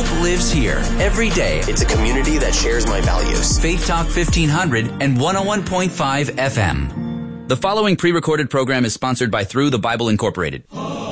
Hope lives here every day. It's a community that shares my values. Faith Talk 1500 and 101.5 FM. The following pre-recorded program is sponsored by Through the Bible Incorporated.